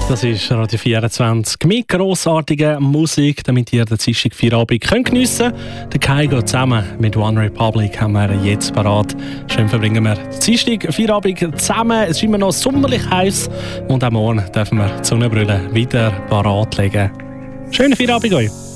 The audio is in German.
Das ist Radio 24 mit grossartiger Musik, damit ihr den Dienstag Feierabend geniessen könnt. Der Kai geht zusammen mit One Republic, haben wir jetzt parat. Schön verbringen wir den Dienstag Feierabend zusammen. Es ist immer noch sommerlich heiß und auch morgen dürfen wir die Sonnenbrille wieder parat legen. Schönen Feierabend euch!